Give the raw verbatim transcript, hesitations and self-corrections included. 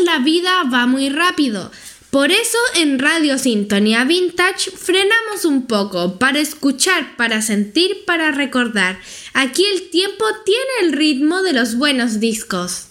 la vida va muy rápido. Por eso en Radio Sintonía Vintage frenamos un poco para escuchar, para sentir, para recordar. Aquí el tiempo tiene el ritmo de los buenos discos.